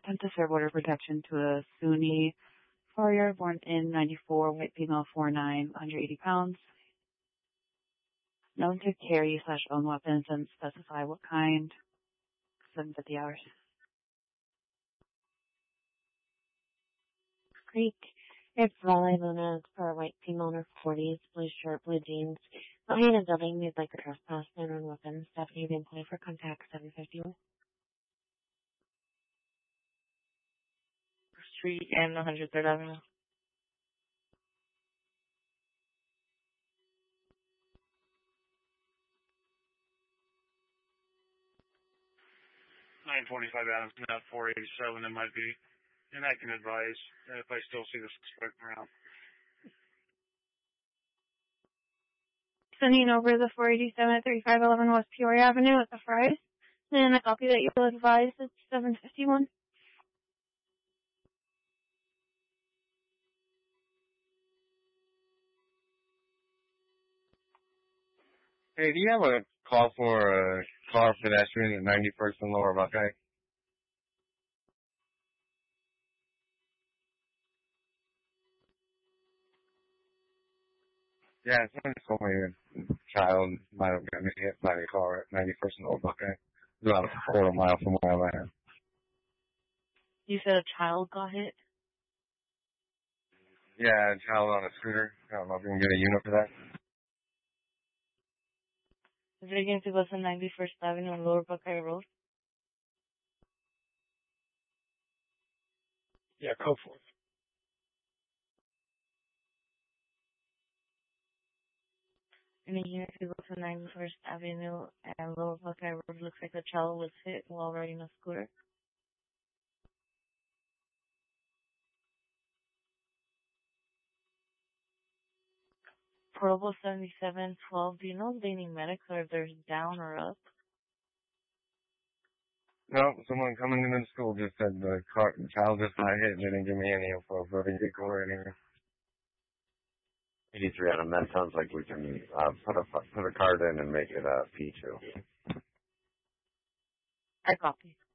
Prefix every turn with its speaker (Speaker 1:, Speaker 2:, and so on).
Speaker 1: attempt to serve order protection to a SUNY Farrier born in 94, white female, 4'9", 180 pounds. Known to carry/own weapons and specify what kind. 7:50 hours.
Speaker 2: Creek. It's Valley Luna for a white female in her 40s, blue shirt, blue jeans. Behind a building, you'd like a trespass, man on weapons. Deputy being employed for contact 751.
Speaker 3: Street and 103rd Avenue.
Speaker 4: $925 Adams, not 487. It might be, and I can advise if I still see the suspect around.
Speaker 5: Sending over the 487 at 3511 West Peoria Avenue at the Fry's. And a copy that you'll advise it's 751.
Speaker 6: Hey, do you have a call for a car pedestrian at 91st and Lower Buckeye? Yeah, someone told me a child might have gotten hit by the car at 91st and Lower Buckeye. It's about a quarter mile from where I'm at.
Speaker 3: You said a child got hit?
Speaker 6: Yeah, a child on a scooter. I don't know if you can get a unit for that.
Speaker 3: Is it going to go to 91st Avenue and Lower Buckeye Road?
Speaker 4: Yeah, go for it.
Speaker 3: And the unit to go to 91st Avenue and Lower Buckeye Road. Looks like a child was hit while riding a scooter. Portable 7712. Do you know if they need medics or if they're down or up?
Speaker 6: No, someone coming into the school just said the child just got hit and they didn't give me any info for the vehicle or anything.
Speaker 7: 83 Adam, that sounds like we can put a card in and make it P2.
Speaker 3: I copy.